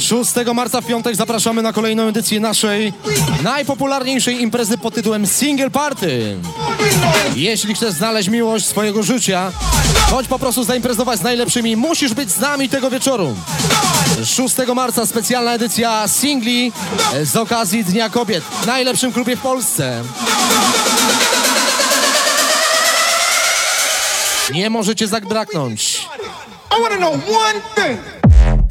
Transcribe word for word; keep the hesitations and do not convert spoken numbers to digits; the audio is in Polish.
szóstego marca w piątek zapraszamy na kolejną edycję naszej najpopularniejszej imprezy pod tytułem Single Party. Jeśli chcesz znaleźć miłość swojego życia, chodź po prostu zaimprezować z najlepszymi, musisz być z nami tego wieczoru. szóstego marca specjalna edycja singli z okazji Dnia Kobiet w najlepszym klubie w Polsce. Nie możecie zabraknąć. I wanna know one thing.